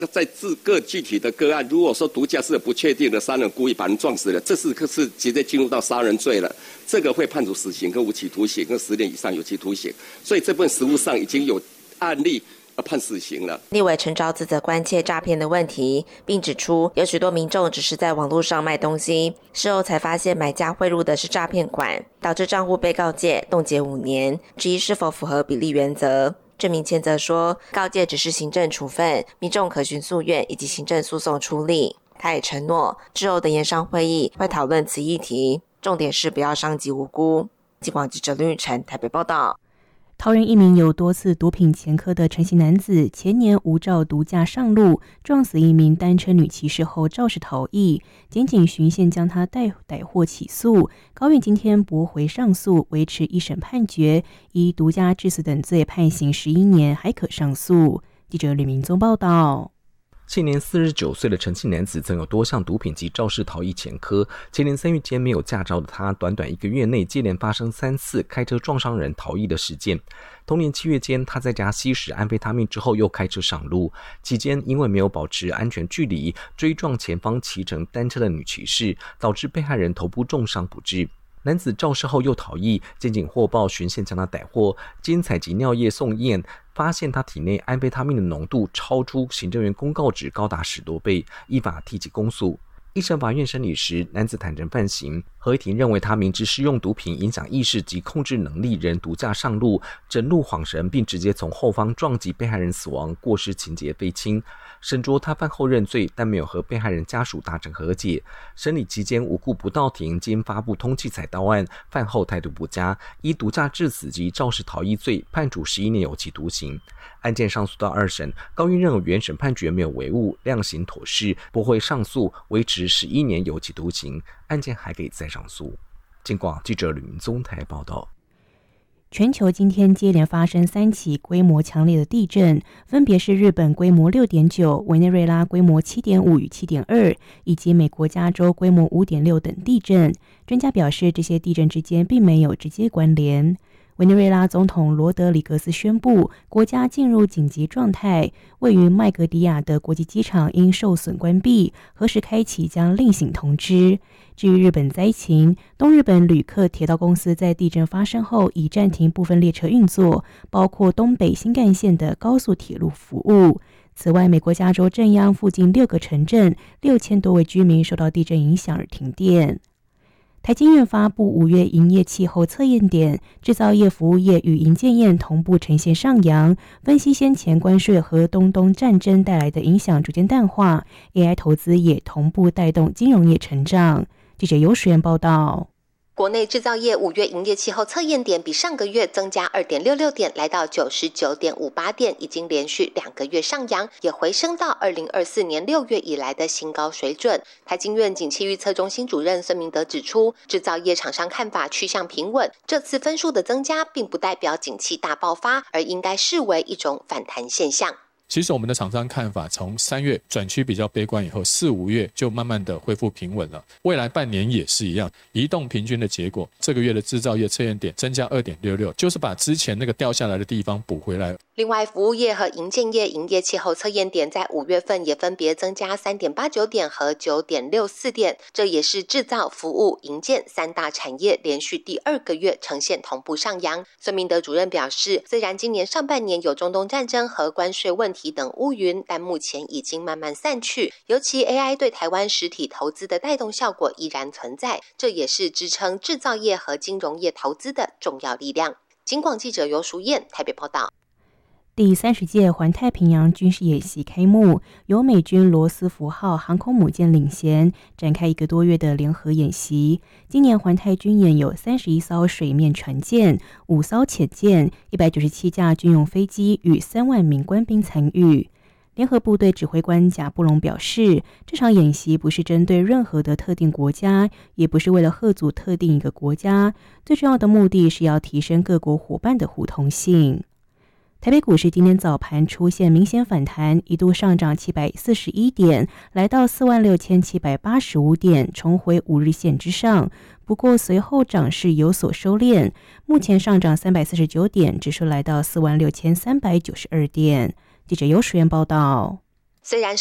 在各具体的个案，如果说毒驾是不确定的杀人故意把人撞死了，这是直接进入到杀人罪了，这个会判处死刑跟无期徒刑跟10年以上有期徒刑，所以这部分实务上已经有案例判死刑了。 立委陈昭自责关切诈骗的问题，并指出有许多民众只是在网络上卖东西，事后才发现买家汇入的是诈骗款，导致账户被告诫冻结5年，质疑是否符合比例原则。郑明谦则说，告诫只是行政处分，民众可循诉愿以及行政诉讼处理。他也承诺之后的研商会议会讨论此议题，重点是不要伤及无辜。记广记者林宇晨台北报道。 桃园一名有多次毒品前科的陈姓男子，前年无照毒驾上路，撞死一名单车女骑士后肇事逃逸，检警循线将他逮获起诉。高院今天驳回上诉，维持一审判决，以毒驾致死等罪判刑11年，还可上诉。记者吕明宗报道。 现年49岁的陈姓男子曾有多项毒品及肇事逃逸前科，前年3月间没有驾照的他，短短1个月内接连发生3次开车撞伤人逃逸的事件。同年7月间，他在家吸食安非他命之后又开车上路，期间因为没有保持安全距离，追撞前方骑乘单车的女骑士，导致被害人头部重伤不治。男子肇事后又逃逸，检警获报循线将他逮获，经采集尿液送验，发现他体内安非他命的浓度超出行政院公告值高达10多倍，依法提起公诉。一审法院审理时，男子坦诚犯行，合议庭认为他明知施用毒品影响意识及控制能力，仍毒驾上路，整路晃神，并直接从后方撞击被害人死亡，过失情节非轻。审酌他犯后认罪，但没有和被害人家属达成和解。审理期间无故不到庭，经发布通缉采刀案，犯后态度不佳，依毒驾致死及肇事逃逸罪判处11年有期徒刑。案件上诉到2审，高院认为原审判决没有违误，量刑妥适，驳回上诉，维持11年有期徒刑，案件还可以再上诉。经广记者吕明宗台报道。 全球今天接连发生3起规模强烈的地震，分别是日本规模 6.9、委内瑞拉规模 7.5 与 7.2， 以及美国加州规模 5.6 等地震。专家表示，这些地震之间并没有直接关联。委内瑞拉总统罗德里格斯宣布，国家进入紧急状态，位于麦格迪亚的国际机场因受损关闭，何时开启将另行通知。至于日本灾情，东日本旅客铁道公司在地震发生后已暂停部分列车运作，包括东北新干线的高速铁路服务。此外，美国加州震央附近6个城镇6000多位居民受到地震影响而停电。台经院发布5月营业气候测验点，制造业、服务业与营建业同步呈现上扬，分析先前关税和东东战争带来的影响逐渐淡化， AI 投资也同步带动金融业成长。记者尤时源报道。 国内制造业5月营业气候测验点比上个月增加 2.66 点，来到 99.58 点，已经连续2个月上扬，也回升到2024年6月以来的新高水准。台经院景气预测中心主任孙明德指出，制造业厂商看法趋向平稳，这次分数的增加并不代表景气大爆发，而应该视为一种反弹现象。 其实我们的厂商看法从3月转趋比较悲观以后，4、5月就慢慢的恢复平稳了。未来半年也是一样，移动平均的结果，这个月的制造业测验点增加 2.66， 就是把之前那个掉下来的地方补回来。 另外，服务业和营建业营业气候测验点在5月份也分别增加 3.89 点和 9.64 点，这也是制造、服务、营建3大产业连续第2个月呈现同步上扬。孙明德主任表示，虽然今年上半年有中东战争和关税问题等乌云，但目前已经慢慢散去，尤其 AI 对台湾实体投资的带动效果依然存在，这也是支撑制造业和金融业投资的重要力量。警广记者尤淑燕台北报道。 第30届环太平洋军事演习开幕，由美军罗斯福号航空母舰领衔，展开1个多月的联合演习。今年环太军演有31艘水面船舰、5艘潜舰、197架军用飞机与3万名官兵参与。联合部队指挥官贾布隆表示，这场演习不是针对任何的特定国家，也不是为了吓阻特定一个国家，最重要的目的是要提升各国伙伴的互通性。台北股市今天早盘出现明显反弹，一度上涨741点，来到46,785点，重回5日线之上。不过随后涨势有所收敛，目前上涨349点，指数来到46,392点。记者尤时源报道。 虽然